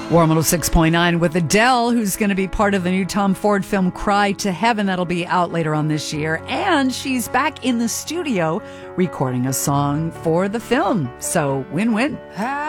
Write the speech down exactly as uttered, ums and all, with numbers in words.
Warm one oh six point nine with Adele, who's going to be part of the new Tom Ford film Cry to Heaven. That'll be out later on this year. And she's back in the studio recording a song for the film. So win-win.